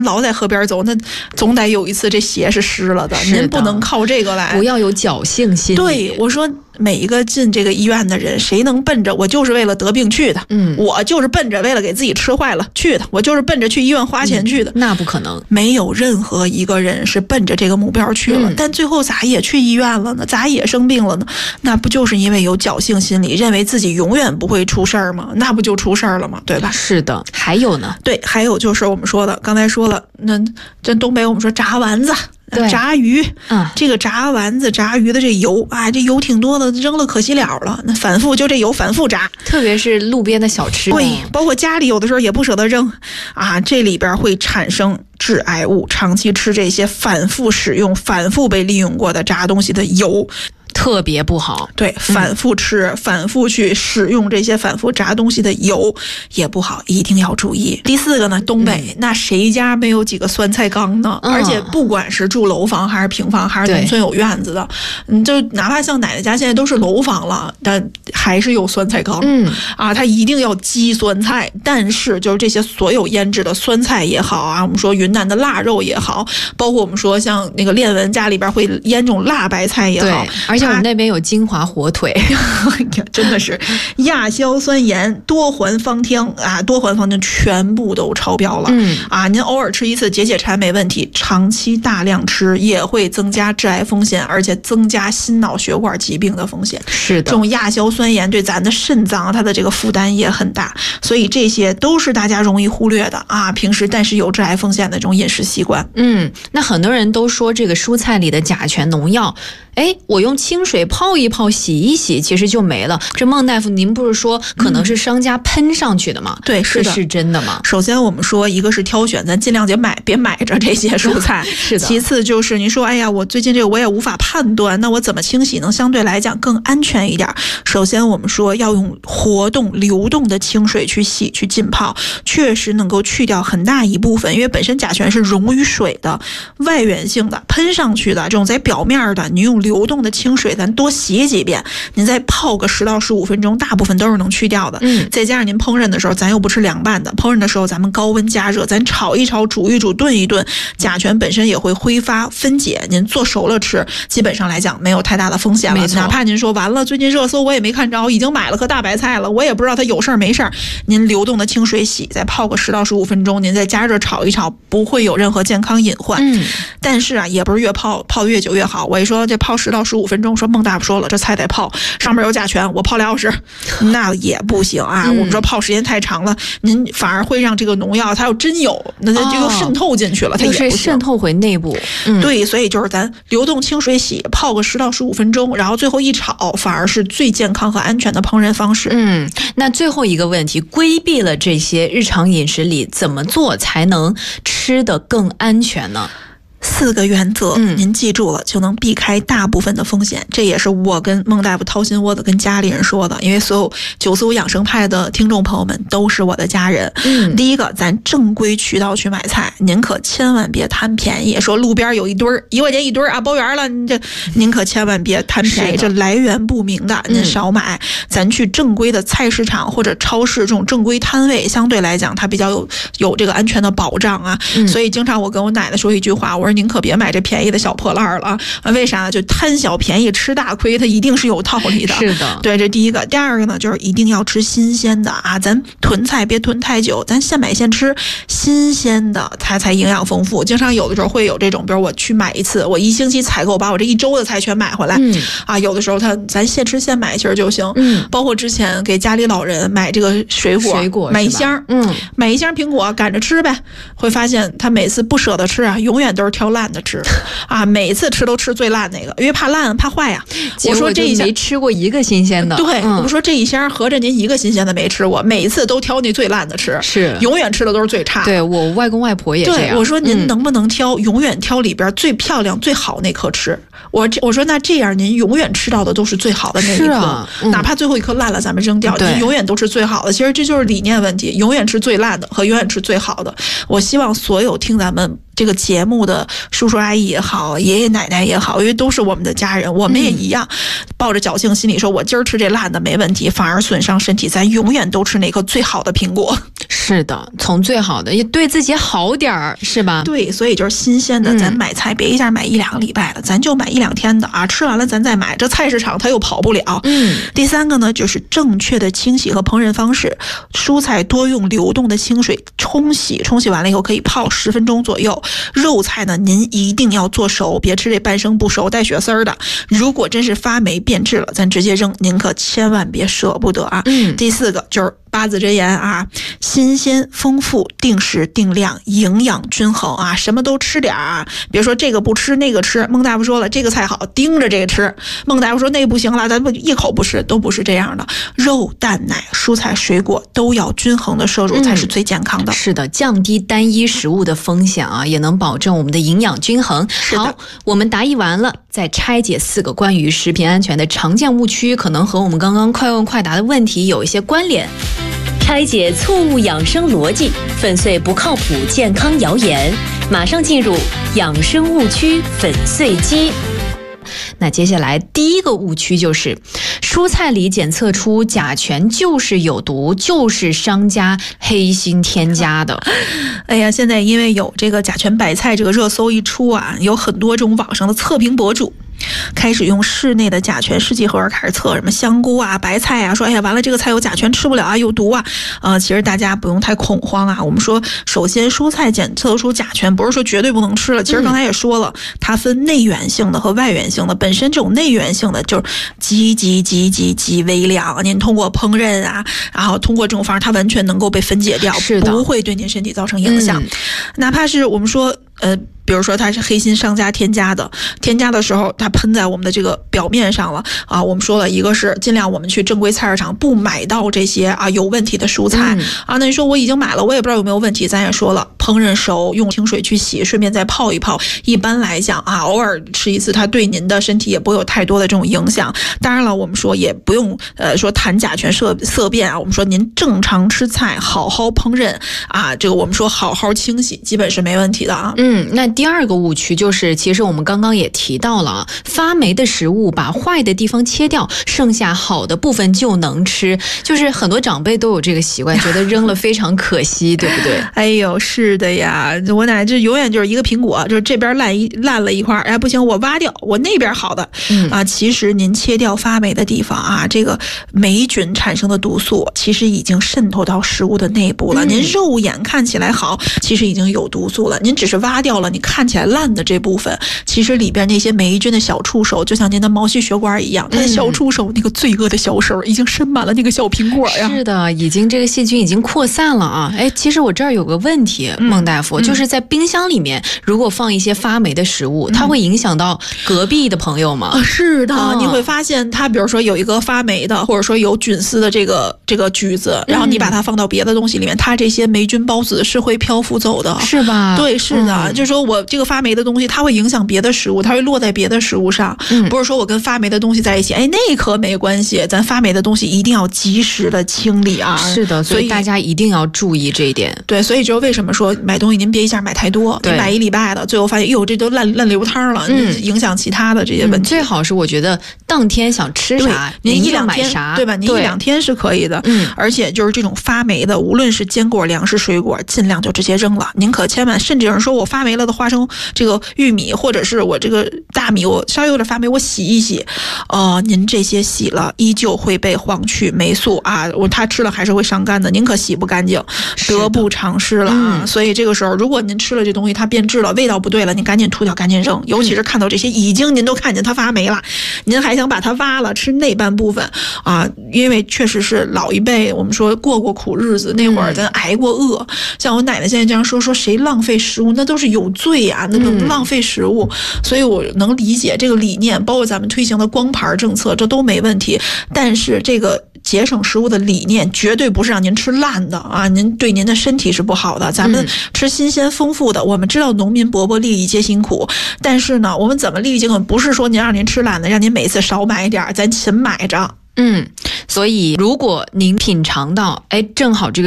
老在河边走，那总得有一次这鞋是湿了的，您不能靠这个来， 不要有侥幸心理。 对，我说每一个进这个医院的人，谁能奔着我就是为了得病去的？我就是奔着为了给自己吃坏了去的，我就是奔着去医院花钱去的。 那不可能， 没有任何一个人是奔着这个目标去了。但最后咋也去医院了呢？咋也生病了呢？那不就是因为有侥幸心理，认为自己永远不会出事儿吗？那不就出事儿了吗？对吧？ 是的。还有呢？ 对，还有就是我们说的，刚才说了，那这东北我们说炸丸子。炸鱼，这个炸丸子、炸鱼的这油啊，这油挺多的，扔了可惜了了。那反复就这油反复炸， 特别是路边的小吃， 对，包括家里有的时候也不舍得扔啊，这里边会产生致癌物。长期吃这些反复使用、反复被利用过的炸东西的油。 特别不好， 对，反复吃、反复去使用这些反复炸东西的油也不好，一定要注意。第四个呢，东北那谁家没有几个酸菜缸呢？而且不管是住楼房还是平房还是农村有院子的，就哪怕像奶奶家现在都是楼房了，但还是有酸菜缸。它一定要积酸菜。但是就是这些所有腌制的酸菜也好啊，我们说云南的腊肉也好，包括我们说像那个练文家里边会腌这种辣白菜也好， 而且我们那边有金华火腿， 真的是亚硝酸盐、多环芳烃啊，多环芳烃全部都超标了。您偶尔吃一次解解馋没问题，长期大量吃也会增加致癌风险，而且增加心脑血管疾病的风险。 是的， 这种亚硝酸盐对咱的肾脏它的这个负担也很大，所以这些都是大家容易忽略的啊。平时但是有致癌风险的这种饮食习惯。 那很多人都说这个蔬菜里的甲醛农药，我用清水泡一泡、洗一洗，其实就没了。这孟大夫，您不是说可能是商家喷上去的吗？ 对，是的， 这是真的吗？ 首先我们说，一个是挑选，咱尽量别买着这些蔬菜。 是的。 其次就是您说，哎呀，我最近这个我也无法判断，那我怎么清洗能相对来讲更安全一点？首先我们说要用活动、流动的清水去洗、去浸泡，确实能够去掉很大一部分，因为本身甲醛是溶于水的、外源性的，喷上去的这种在表面的，你用流动的清水咱多洗几遍，您再泡个10到15分钟，大部分都是能去掉的。再加上您烹饪的时候，咱又不吃凉拌的，烹饪的时候咱们高温加热，咱炒一炒、煮一煮、炖一炖，甲醛本身也会挥发分解，您做熟了吃，基本上来讲没有太大的风险了。哪怕您说完了，最近热搜我也没看着，已经买了颗大白菜了，我也不知道它有事儿没事儿，您流动的清水洗，再泡个10到15分钟，您再加热炒一炒，不会有任何健康隐患。但是啊，也不是越泡越久越好。我一说这泡10到15分钟，说孟大夫说了，这菜得泡，上面有甲醛，我泡2小时，那也不行啊。我们说泡时间太长了，您反而会让这个农药它要真有，那它就渗透进去了，它也不行， 就是渗透回内部。 对，所以就是咱流动清水洗，泡个10到15分钟，然后最后一炒，反而是最健康和安全的烹饪方式。 那最后一个问题，规避了这些日常饮食里，怎么做才能吃得更安全呢 ？4个原则，您记住了就能避开大部分的风险。这也是我跟孟大夫掏心窝子跟家里人说的，因为所有945养生派的听众朋友们都是我的家人。第一个，咱正规渠道去买菜，您可千万别贪便宜，说路边有一堆1块钱一堆啊，包圆了，您可千万别贪便宜，这来源不明的您少买。咱去正规的菜市场或者超市这种正规摊位，相对来讲它比较有这个安全的保障啊。所以经常我跟我奶奶说一句话，我说您可别买这便宜的小破烂了啊！为啥？就贪小便宜吃大亏，它一定是有道理的。 是的， 对，这第一个。第二个呢，就是一定要吃新鲜的啊！咱囤菜别囤太久，咱现买现吃，新鲜的它才营养丰富。经常有的时候会有这种，比如我去买一次，我1星期采购，把我这1周的菜全买回来。有的时候咱现吃现买其实就行。包括之前给家里老人买这个水果买一箱，买一箱苹果赶着吃呗，会发现他每次不舍得吃啊，永远都是挑烂的吃啊，每次吃都吃最烂那个，因为怕烂怕坏呀。我说这一箱没吃过一个新鲜的， 对，我说这一箱合着您一个新鲜的没吃过，每次都挑那最烂的吃， 是永远吃的都是最差。 对，我外公外婆也这样。 对，我说您能不能永远挑里边最漂亮最好那颗吃？我说那这样您永远吃到的都是最好的那一颗，哪怕最后一颗烂了咱们扔掉，您永远都是最好的。其实这就是理念问题，永远吃最烂的和永远吃最好的。我希望所有听咱们这个节目的叔叔阿姨也好，爷爷奶奶也好，因为都是我们的家人，我们也一样，抱着侥幸心理说，我今儿吃这烂的没问题，反而损伤身体，咱永远都吃那颗最好的苹果。 是的，从最好的也对自己好点儿，是吧？ 对，所以就是新鲜的，咱买菜别一下买1-2个礼拜的，咱就买1-2天的啊，吃完了咱再买。这菜市场它又跑不了。第三个呢，就是正确的清洗和烹饪方式，蔬菜多用流动的清水冲洗，冲洗完了以后可以泡10分钟左右。肉菜呢，您一定要做熟，别吃这半生不熟带血丝儿的。如果真是发霉变质了，咱直接扔，您可千万别舍不得啊。第四个就是8字真言啊，新鲜丰富，定时定量，营养均衡啊，什么都吃点啊，别说这个不吃那个吃。孟大夫说了，这个菜好，盯着这个吃。孟大夫说那不行了，咱不一口不吃，都不是这样的。肉蛋奶蔬菜水果都要均衡的摄入，才是最健康的。 是的，降低单一食物的风险啊，也能保证我们的营养均衡。好，我们答疑完了，再拆解4个关于食品安全的常见误区，可能和我们刚刚快问快答的问题有一些关联。 拆解错误养生逻辑，粉碎不靠谱健康谣言。马上进入养生误区粉碎机。 那接下来第一个误区就是蔬菜里检测出甲醛就是有毒，就是商家黑心添加的。 哎呀，现在因为有这个甲醛白菜这个热搜一出啊，有很多这种网上的测评博主开始用室内的甲醛试剂盒开始测，什么香菇啊、白菜啊，说哎呀完了这个菜有甲醛吃不了啊，有毒啊。其实大家不用太恐慌啊。我们说，首先蔬菜检测出甲醛，不是说绝对不能吃了。其实刚才也说了，它分内源性的和外源性的。本身这种内源性的就是极微量，您通过烹饪啊，然后通过这种方式，它完全能够被分解掉，不会对您身体造成影响。哪怕是我们说比如说它是黑心商家添加的时候，它喷在我们的这个表面上了啊。我们说了，一个是尽量我们去正规菜市场不买到这些啊有问题的蔬菜啊。那你说我已经买了，我也不知道有没有问题，咱也说了，烹饪熟，用清水去洗，顺便再泡一泡。一般来讲啊，偶尔吃一次，它对您的身体也不会有太多的这种影响。当然了，我们说也不用说谈甲醛色变啊。我们说您正常吃菜，好好烹饪啊，这个我们说好好清洗，基本是没问题的啊。 那第二个误区就是，其实我们刚刚也提到了，发霉的食物把坏的地方切掉，剩下好的部分就能吃。就是很多长辈都有这个习惯，觉得扔了非常可惜，对不对？ 哎呦，是的呀，我奶这永远就是一个苹果，就是这边烂了一块，哎不行，我挖掉，我那边好的啊。其实您切掉发霉的地方啊，这个霉菌产生的毒素其实已经渗透到食物的内部了。您肉眼看起来好，其实已经有毒素了。您只是挖掉了你看起来烂的这部分，其实里边那些霉菌的小触手，就像您的毛细血管一样，它的小触手那个罪恶的小手已经伸满了那个小苹果呀。 是的，已经这个细菌已经扩散了啊。哎，其实我这儿有个问题，孟大夫，就是在冰箱里面如果放一些发霉的食物，它会影响到隔壁的朋友吗？ 是的，你会发现它比如说有一个发霉的，或者说有菌丝的这个橘子，然后你把它放到别的东西里面，它这些霉菌孢子是会漂浮走的， 是吧？ 对，是的，就是说我这个发霉的东西，它会影响别的食物，它会落在别的食物上，不是说我跟发霉的东西在一起，哎，那可没关系，咱发霉的东西一定要及时的清理啊。 是的，所以大家一定要注意这一点。 对，所以就为什么说买东西您别一下买太多，你买1礼拜的，最后发现哟这都烂流汤了，影响其他的这些问题。 最好是我觉得当天想吃啥， 您1-2 天啥， 对吧？您1-2天是可以的。而且就是这种发霉的，无论是坚果、粮食、水果，尽量就直接扔了。您可千万，甚至有人说我发霉了的花生、这个玉米，或者是我这个大米，我稍微有点发霉，我洗一洗，您这些洗了依旧会被黄曲霉素啊，它吃了还是会伤肝的，您可洗不干净，得不偿失了啊。所以这个时候，如果您吃了这东西它变质了，味道不对了，您赶紧吐掉，赶紧扔。尤其是看到这些已经您都看见它发霉了，您还想把它挖了吃那半部分啊？因为确实是老一辈我们说过苦日子，那会儿咱挨过饿，像我奶奶现在这样说谁浪费食物，那都是有罪啊，那能浪费食物。所以我能理解这个理念，包括咱们推行的光盘政策，这都没问题。但是这个节省食物的理念绝对不是让您吃烂的啊，您对您的身体是不好的。咱们吃新鲜丰富的，我们知道农民伯伯粒粒皆辛苦，但是呢，我们怎么粒粒皆辛苦？不是说您让您吃烂的，让您每次少买一点，咱勤买着。 所以如果您品尝到，哎，正好这个